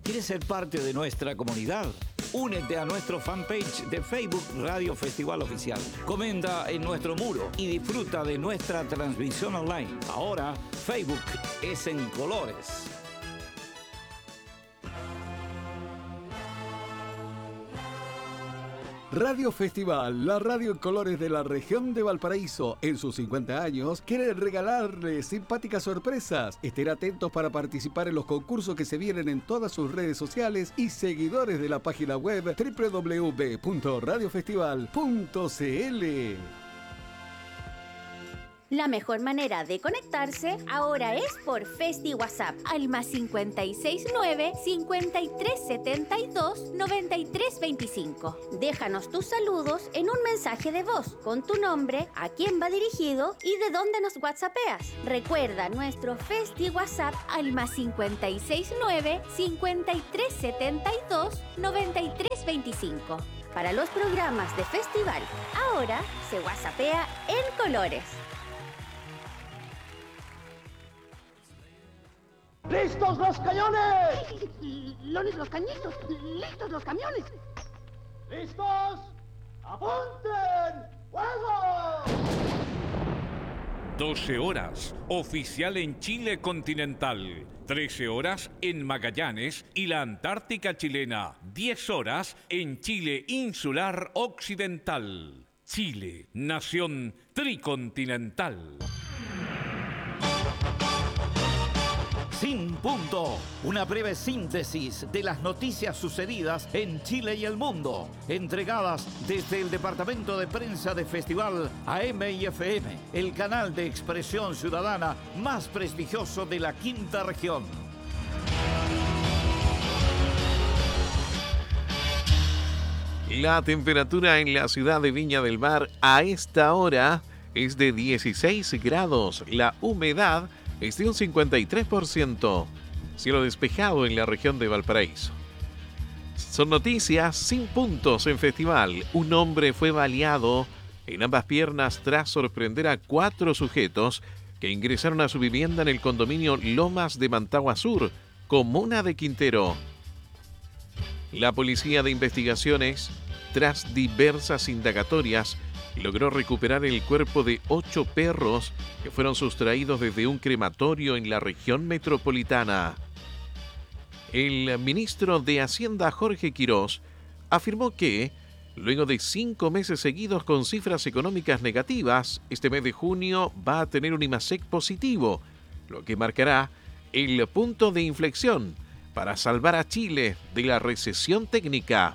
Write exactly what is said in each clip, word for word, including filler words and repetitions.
¿Quieres ser parte de nuestra comunidad? Únete a nuestro fanpage de Facebook Radio Festival Oficial. Comenta en nuestro muro y disfruta de nuestra transmisión online. Ahora, Facebook es en colores. Radio Festival, la radio en colores de la región de Valparaíso, en sus cincuenta años, quiere regalarles simpáticas sorpresas. Estén atentos para participar en los concursos que se vienen en todas sus redes sociales y seguidores de la página web doble u doble u doble u punto radio festival punto c l. La mejor manera de conectarse ahora es por Festi WhatsApp al más cincuenta y seis nueve, cincuenta y tres setenta y dos, noventa y tres veinticinco. Déjanos tus saludos en un mensaje de voz con tu nombre, a quién va dirigido y de dónde nos whatsappeas. Recuerda nuestro Festi WhatsApp al más cincuenta y seis nueve, cincuenta y tres setenta y dos, noventa y tres veinticinco. Para los programas de festival, ahora se whatsappea en colores. ¡Listos los cañones! ¡Lones los cañitos! ¡Listos los camiones! ¡Listos! ¡Apunten! ¡Fuego! doce horas, oficial en Chile continental. trece horas en Magallanes y la Antártica chilena. diez horas en Chile insular occidental. Chile, nación tricontinental. Sin punto, una breve síntesis de las noticias sucedidas en Chile y el mundo, entregadas desde el Departamento de Prensa de Festival A M y F M, el canal de expresión ciudadana más prestigioso de la quinta región. La temperatura en la ciudad de Viña del Mar a esta hora es de dieciséis grados, la humedad es de un cincuenta y tres por ciento. Cielo despejado en la región de Valparaíso. Son noticias sin puntos en festival. Un hombre fue baleado en ambas piernas tras sorprender a cuatro sujetos que ingresaron a su vivienda en el condominio Lomas de Mantagua Sur, comuna de Quintero. La Policía de Investigaciones, tras diversas indagatorias, logró recuperar el cuerpo de ocho perros que fueron sustraídos desde un crematorio en la región metropolitana. El ministro de Hacienda, Jorge Quirós, afirmó que, luego de cinco meses seguidos con cifras económicas negativas, este mes de junio va a tener un IMASEC positivo, lo que marcará el punto de inflexión para salvar a Chile de la recesión técnica.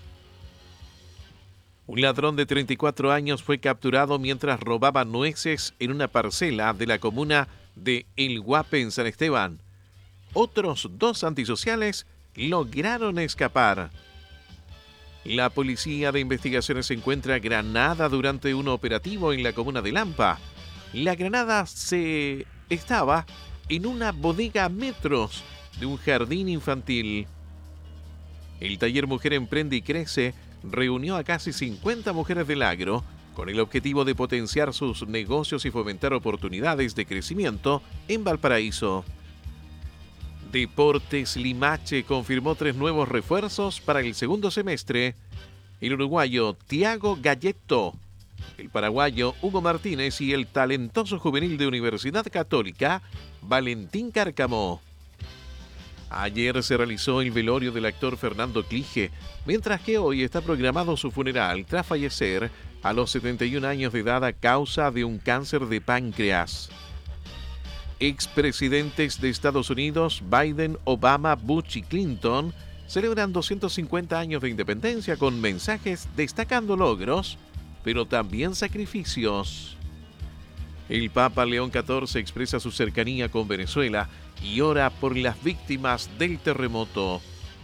Un ladrón de treinta y cuatro años fue capturado mientras robaba nueces en una parcela de la comuna de El Guape en San Esteban. Otros dos antisociales lograron escapar. La Policía de Investigaciones encuentra granada durante un operativo en la comuna de Lampa. La granada se estaba en una bodega a metros de un jardín infantil. El taller Mujer Emprende y Crece reunió a casi cincuenta mujeres del agro con el objetivo de potenciar sus negocios y fomentar oportunidades de crecimiento en Valparaíso. Deportes Limache confirmó tres nuevos refuerzos para el segundo semestre. El uruguayo Thiago Galletto, el paraguayo Hugo Martínez y el talentoso juvenil de Universidad Católica, Valentín Cárcamo. Ayer se realizó el velorio del actor Fernando Clige, mientras que hoy está programado su funeral tras fallecer a los setenta y un años de edad a causa de un cáncer de páncreas. Expresidentes de Estados Unidos, Biden, Obama, Bush y Clinton, celebran doscientos cincuenta años de independencia con mensajes destacando logros, pero también sacrificios. El Papa León catorce expresa su cercanía con Venezuela y ora por las víctimas del terremoto.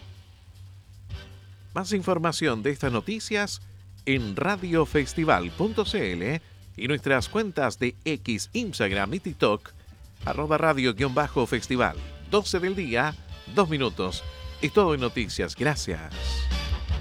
Más información de estas noticias en radio festival punto c l y nuestras cuentas de X, Instagram y TikTok, arroba radio-festival. doce del día, dos minutos. Es todo en noticias. Gracias.